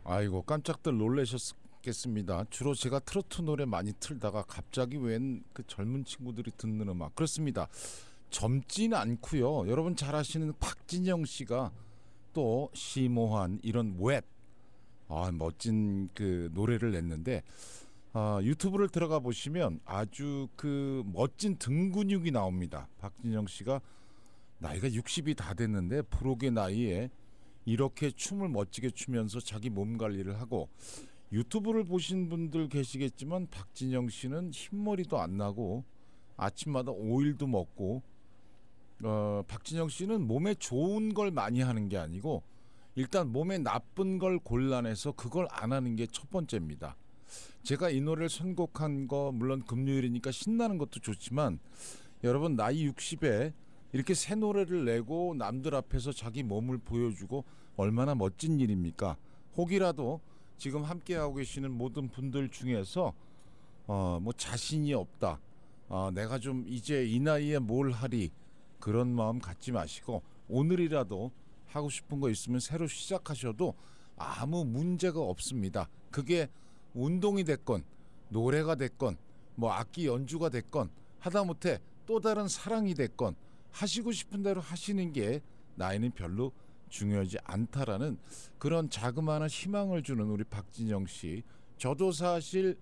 아이고 깜짝들 놀라셨겠습니다. 주로 제가 트로트 노래 많이 틀다가 갑자기 웬 그 젊은 친구들이 듣는 음악. 그렇습니다. 젊지는 않고요. 여러분 잘 아시는 박진영 씨가 또 심오한 이런 웻 멋진 그 노래를 냈는데 유튜브를 들어가 보시면 아주 그 멋진 등 근육이 나옵니다. 박진영 씨가 나이가 60이 다 됐는데 프로의 나이에 이렇게 춤을 멋지게 추면서 자기 몸 관리를 하고 유튜브를 보신 분들 계시겠지만 박진영 씨는 흰머리도 안 나고 아침마다 오일도 먹고 박진영 씨는 몸에 좋은 걸 많이 하는 게 아니고 일단 몸에 나쁜 걸 골라내서 그걸 안 하는 게 첫 번째입니다. 제가 이 노래를 선곡한 거 물론 금요일이니까 신나는 것도 좋지만 여러분 나이 60에 이렇게 새 노래를 내고 남들 앞에서 자기 몸을 보여주고 얼마나 멋진 일입니까? 혹이라도 지금 함께하고 계시는 모든 분들 중에서 뭐 자신이 없다. 내가 좀 이제 이 나이에 뭘 하리 그런 마음 갖지 마시고 오늘이라도 하고 싶은 거 있으면 새로 시작하셔도 아무 문제가 없습니다. 그게 운동이 됐건 노래가 됐건 뭐 악기 연주가 됐건 하다못해 또 다른 사랑이 됐건 하시고 싶은 대로 하시는 게 나이는 별로 중요하지 않다라는 그런 자그마한 희망을 주는 우리 박진영 씨. 저도 사실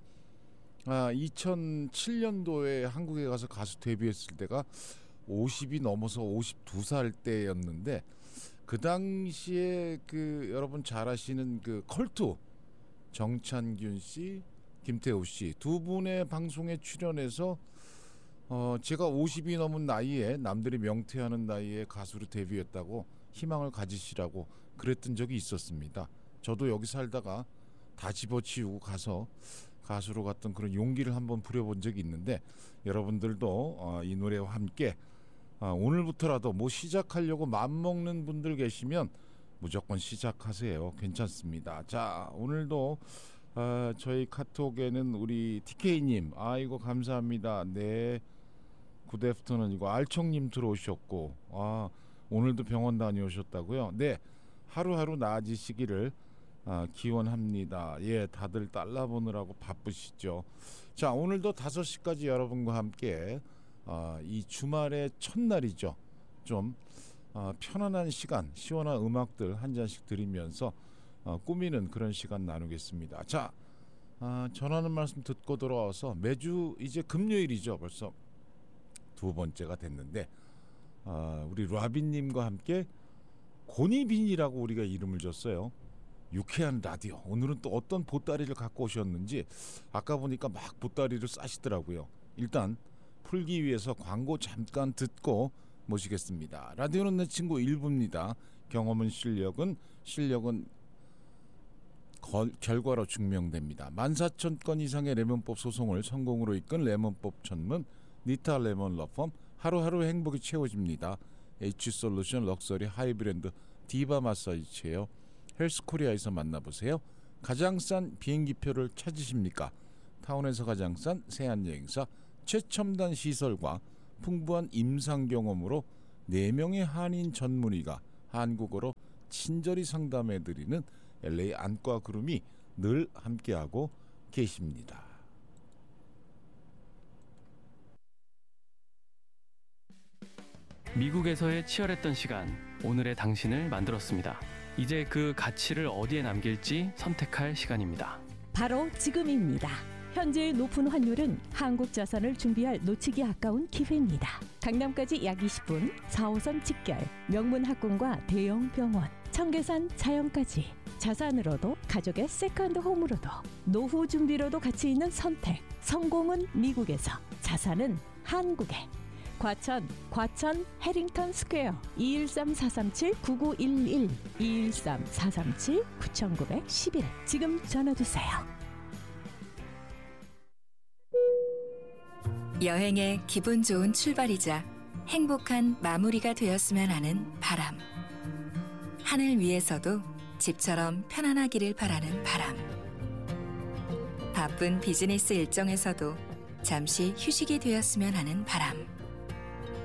2007년도에 한국에 가서 가수 데뷔했을 때가 50이 넘어서 52살 때였는데 그 당시에 그 여러분 잘 아시는 그 컬투 정찬균 씨, 김태우 씨 두 분의 방송에 출연해서 제가 50이 넘은 나이에 남들이 명퇴하는 나이에 가수로 데뷔했다고 희망을 가지시라고 그랬던 적이 있었습니다. 저도 여기 살다가 다 집어치우고 가서 가수로 갔던 그런 용기를 한번 부려본 적이 있는데 여러분들도 이 노래와 함께 오늘부터라도 뭐 시작하려고 맘먹는 분들 계시면 무조건 시작하세요. 괜찮습니다. 자, 오늘도 저희 카톡에는 우리 TK님 아이고 감사합니다. 네, 굿애프터는 이거 알청님 들어오셨고 오늘도 병원 다녀오셨다고요? 네, 하루하루 나아지시기를 기원합니다. 예, 다들 달러 보느라고 바쁘시죠. 자, 오늘도 5시까지 여러분과 함께 이 주말의 첫날이죠. 좀 편안한 시간, 시원한 음악들 한 잔씩 들으면서 꾸미는 그런 시간 나누겠습니다. 자, 전하는 말씀 듣고 돌아와서 매주 이제 금요일이죠. 벌써 두 번째가 됐는데 우리 라빈님과 함께 고니빈이라고 우리가 이름을 줬어요. 유쾌한 라디오. 오늘은 또 어떤 보따리를 갖고 오셨는지 아까 보니까 막 보따리를 싸시더라고요. 일단 풀기 위해서 광고 잠깐 듣고 모시겠습니다. 라디오는 내 친구 1부입니다. 경험은 실력은 결과로 증명됩니다. 14,000건 이상의 레몬법 소송을 성공으로 이끈 레몬법 전문 니타 레몬 러펌 하루하루 행복이 채워집니다. H솔루션 럭셔리 하이브랜드 디바 마사지 체어 헬스코리아에서 만나보세요. 가장 싼 비행기표를 찾으십니까? 타운에서 가장 싼 세안여행사 최첨단 시설과 풍부한 임상 경험으로 4명의 한인 전문의가 한국어로 친절히 상담해드리는 LA 안과 그룹이 늘 함께하고 계십니다. 미국에서의 치열했던 시간, 오늘의 당신을 만들었습니다. 이제 그 가치를 어디에 남길지 선택할 시간입니다. 바로 지금입니다. 현재의 높은 환율은 한국 자산을 준비할 놓치기 아까운 기회입니다. 강남까지 약 20분, 4호선 직결, 명문 학군과 대형 병원, 청계산 자연까지 자산으로도 가족의 세컨드 홈으로도 노후 준비로도 가치 있는 선택. 성공은 미국에서, 자산은 한국에. 과천 해링턴 스퀘어 213-437-9911 213-437-9911 지금 전화주세요. 여행의 기분 좋은 출발이자 행복한 마무리가 되었으면 하는 바람. 하늘 위에서도 집처럼 편안하기를 바라는 바람. 바쁜 비즈니스 일정에서도 잠시 휴식이 되었으면 하는 바람.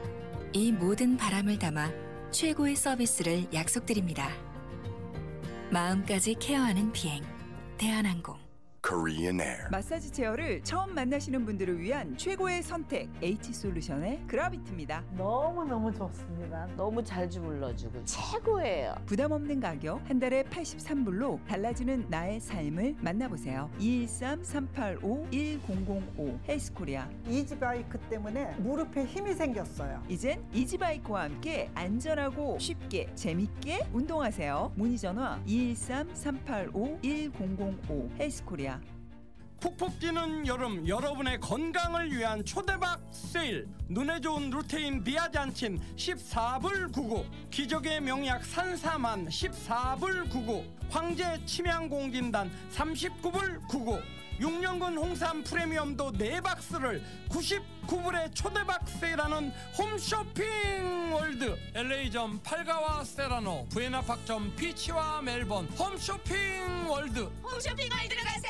이 모든 바람을 담아 최고의 서비스를 약속드립니다. 마음까지 케어하는 비행. 대한항공. Korean Air. 마사지 체어를 처음 만나시는 분들을 위한 최고의 선택 H솔루션의 그라비트입니다. 너무너무 좋습니다. 너무 잘 주물러주고 최고예요. 부담 없는 가격 한 달에 83불로 달라지는 나의 삶을 만나보세요. 213-385-1005 헬스코리아. 이지바이크 때문에 무릎에 힘이 생겼어요. 이젠 이지바이크와 함께 안전하고 쉽게 재밌게 운동하세요. 문의 전화 213-385-1005 헬스코리아. 푹푹 뛰는 여름, 여러분의 건강을 위한 초대박 세일. 눈에 좋은 루테인 비아잔틴 14불 99, 기적의 명약 산사만 14불 99, 황제 침양공진단 39불 99, 6년근 홍삼 프리미엄도 4박스를 99불에 초대박 세일하는 홈쇼핑 월드. LA점 팔가와 세라노, 부에나팍점 피치와 멜번. 홈쇼핑 월드. 홈쇼핑 월드로 가세요.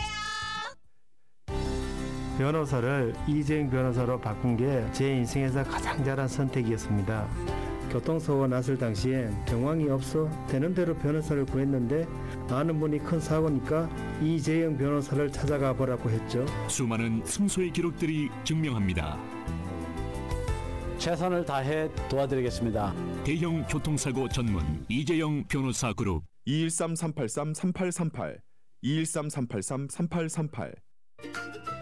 변호사를 이재용 변호사로 바꾼 게 제 인생에서 가장 잘한 선택이었습니다. 교통사고가 났을 당시엔 정황이 없어 되는 대로 변호사를 구했는데 아는 분이 큰 사고니까 이재용 변호사를 찾아가 보라고 했죠. 수많은 승소의 기록들이 증명합니다. 최선을 다해 도와드리겠습니다. 대형 교통사고 전문 이재용 변호사 그룹. 213-383-3838 213-383-3838